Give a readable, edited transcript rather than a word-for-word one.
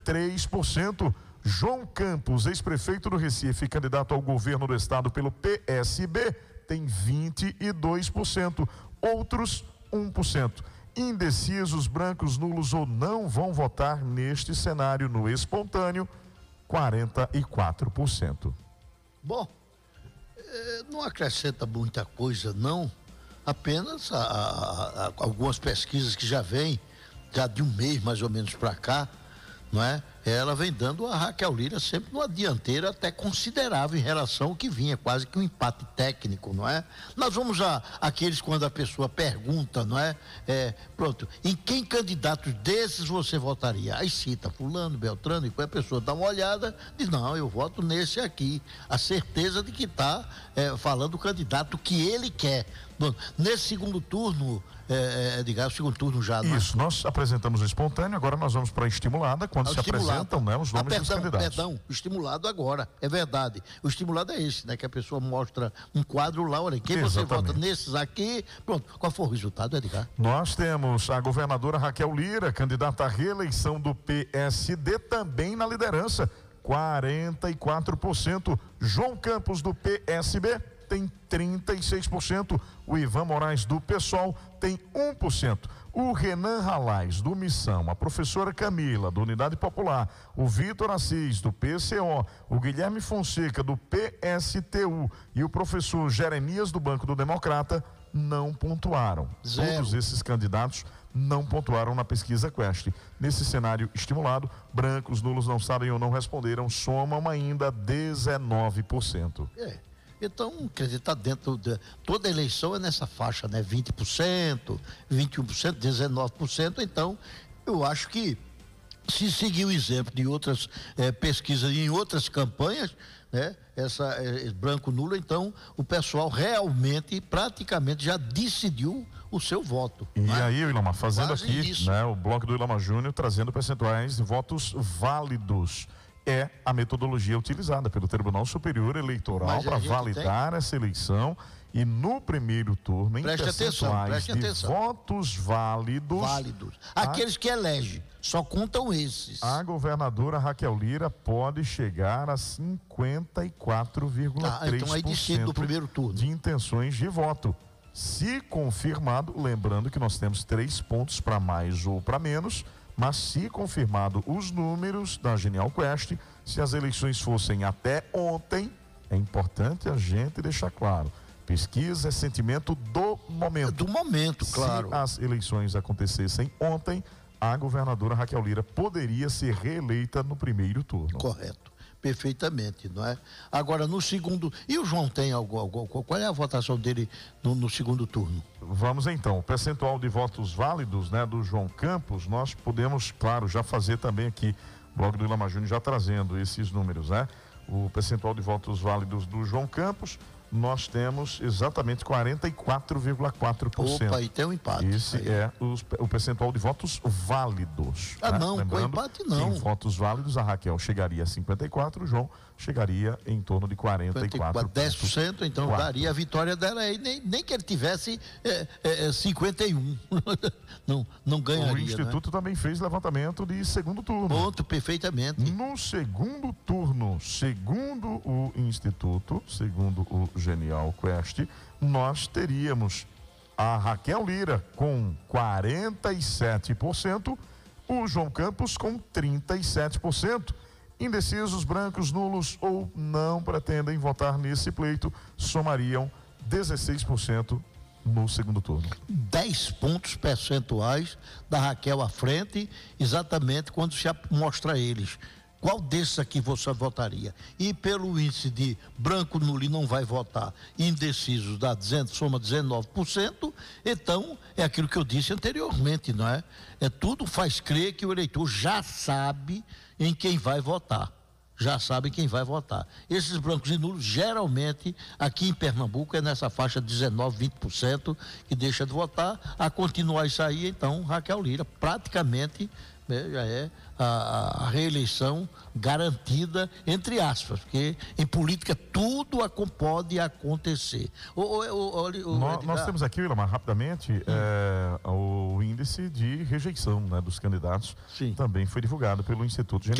3%. João Campos, ex-prefeito do Recife, candidato ao governo do estado pelo PSB, tem 22%. Outros, 1%. Indecisos, brancos, nulos ou não vão votar neste cenário no espontâneo, 44%. Bom, não acrescenta muita coisa, não. Apenas algumas pesquisas que já vêm, já de um mês mais ou menos para cá, não é? Ela vem dando a Raquel Lira sempre numa dianteira até considerável em relação ao que vinha, quase que um empate técnico, não é? Nós vamos àqueles quando a pessoa pergunta, não é? Pronto, em quem candidatos desses você votaria? Aí cita fulano, beltrano, e quando a pessoa dá uma olhada, diz, não, eu voto nesse aqui. A certeza de que está falando o candidato que ele quer. Bom, nesse segundo turno, o segundo turno já... Isso, nós apresentamos o espontâneo, agora nós vamos para a estimulada, quando se apresentam, né, os nomes dos candidatos. Perdão, o estimulado agora, é verdade. O estimulado é esse, né, que a pessoa mostra um quadro lá, olha, quem você vota nesses aqui, pronto, qual foi o resultado, Edgar? Nós temos a governadora Raquel Lira, candidata à reeleição do PSD, também na liderança, 44%. João Campos, do PSB, tem 36%. O Ivan Moraes, do PSOL, tem 1%. O Renan Ralais, do Missão, a professora Camila, do Unidade Popular, o Vitor Assis, do PCO, o Guilherme Fonseca, do PSTU e o professor Jeremias, do Banco do Democrata, não pontuaram. Zero. Todos esses candidatos não pontuaram na pesquisa Quest. Nesse cenário estimulado, brancos, nulos, não sabem ou não responderam, somam ainda 19%. Então, quer dizer, está dentro de... Toda eleição é nessa faixa, né? 20%, 21%, 19%. Então, eu acho que se seguir o exemplo de outras pesquisas em outras campanhas, né? Branco nulo, então o pessoal realmente, praticamente já decidiu o seu voto. E aí, Willamar, fazendo quase aqui, né, o bloco do Willamar Júnior, trazendo percentuais de votos válidos. É a metodologia utilizada pelo Tribunal Superior Eleitoral para validar essa eleição, e no primeiro turno, em percentuais de votos válidos. Aqueles que elegem, só contam esses. A governadora Raquel Lira pode chegar a 54,3% então aí decide do primeiro turno de intenções de voto. Se confirmado, lembrando que nós temos 3 pontos para mais ou para menos, mas se confirmado os números da Genial Quest, se as eleições fossem até ontem, é importante a gente deixar claro, pesquisa é sentimento do momento. Do momento, claro. Se as eleições acontecessem ontem, a governadora Raquel Lira poderia ser reeleita no primeiro turno. Correto, perfeitamente, não é? Agora, no segundo... E o João tem qual é a votação dele no segundo turno? Vamos então, o percentual de votos válidos, né, do João Campos, nós podemos, claro, já fazer também aqui, o blog do Willamar Júnior já trazendo esses números, né? O percentual de votos válidos do João Campos, nós temos exatamente 44,4%. Opa, e tem um empate. Esse é o percentual de votos válidos. Ah, né? não, com empate não. Em votos válidos, a Raquel chegaria a 54%, o João chegaria em torno de 44%. 10%, então daria a vitória dela aí, nem que ele tivesse 51%. não ganharia. O Instituto também fez levantamento de segundo turno. Ponto, perfeitamente. No segundo turno, segundo o Instituto, segundo o Genial Quest, nós teríamos a Raquel Lira com 47%, o João Campos com 37%. Indecisos, brancos, nulos ou não pretendem votar nesse pleito somariam 16% no segundo turno. 10 pontos percentuais da Raquel à frente, exatamente quando se mostra a eles. Qual desses aqui você votaria? E pelo índice de branco, nulo e não vai votar, indecisos, soma 19%, então é aquilo que eu disse anteriormente, não é? Tudo faz crer que o eleitor já sabe em quem vai votar. Já sabe quem vai votar. Esses brancos e nulos, geralmente, aqui em Pernambuco, é nessa faixa de 19%, 20% que deixa de votar. A continuar isso aí, então, Raquel Lira praticamente já é a reeleição garantida, entre aspas, porque em política tudo pode acontecer. Nós temos aqui, Willamar, rapidamente, o o índice de rejeição, né, dos candidatos. Sim. Também foi divulgado pelo Instituto Genesis.